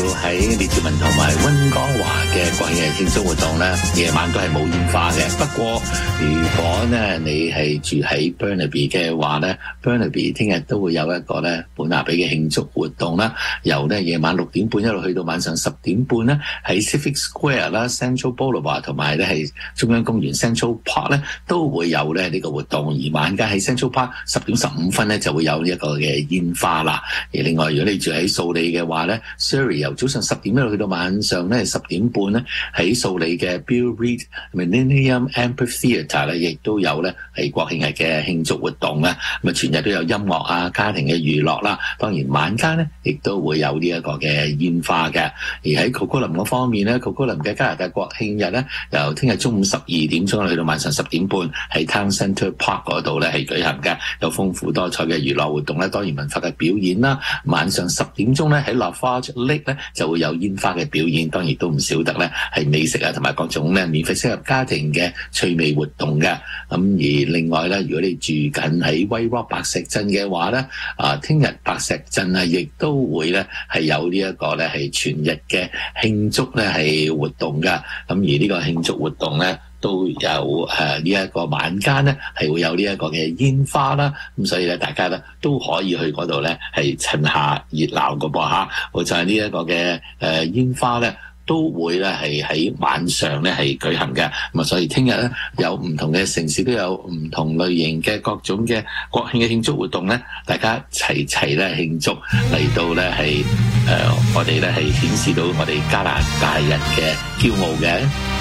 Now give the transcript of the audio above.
喺列治文同埋溫哥華嘅國慶日慶祝活動咧，夜晚都係冇煙花嘅。不過如果咧你係住喺 Burnaby 嘅話咧 ，Burnaby 聽日都會有一個咧本拿比嘅慶祝活動啦，由咧夜晚6點半一路去到晚上10點半咧，喺 Civic Square 啦、Central Boulevard 同埋咧係中央公園 Central Park 咧都會有咧呢個活動。而晚間喺 Central Park 10點15分咧就會有呢一個嘅煙花啦。而另外如果你住喺素里嘅話咧 ，Surrey 由早上10點一路去到晚上咧10點半咧，喺素里嘅 Bill Reid Millennium Amphitheatre 咧，亦都有咧係國慶日嘅慶祝活動啊！咁啊，全日都有音樂啊、家庭嘅娛樂啦。當然晚間咧，亦都會有呢一個嘅煙花嘅。而喺 Coquitlam 嗰方面咧 ，Coquitlam 嘅加拿大國慶日咧，由聽日中午12點鐘去到晚上10點半，喺 Town Centre Park 嗰度咧係舉行嘅，有豐富多彩嘅娛樂活動咧，當然文化嘅表演啦。晚上10點鐘咧喺 Lafarge Lake 咧就會有煙花嘅表演，當然都唔少得咧係美食啊同埋各種咧免費適合家庭嘅趣味活動嘅。咁而另外咧，如果你住緊喺 White Rock 白石鎮嘅話咧，聽日白石鎮啊亦都會咧係有呢一個咧係全日嘅慶祝咧係活動嘅。咁而呢個慶祝活動咧都有呢一個晚間咧係會有呢一個嘅煙花啦，咁所以咧大家咧都可以去嗰度咧係趁下熱鬧㗎噃嚇。好就係呢一個嘅煙花咧都會咧係喺晚上咧係舉行嘅。咁啊所以聽日咧有唔同嘅城市都有唔同類型嘅各種嘅國慶嘅慶祝活動咧，大家齊咧慶祝嚟到咧係我哋咧係顯示到我哋加拿大人嘅驕傲嘅。